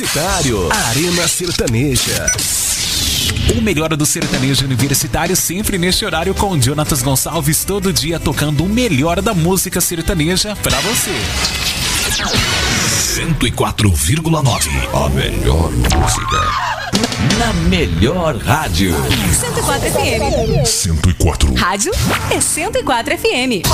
Arena Sertaneja. O melhor do sertanejo universitário sempre neste horário com Jonatas Gonçalves, todo dia tocando o melhor da música sertaneja pra você. 104,9. A melhor música. Na melhor rádio. 104 FM. 104. Rádio é 104 FM.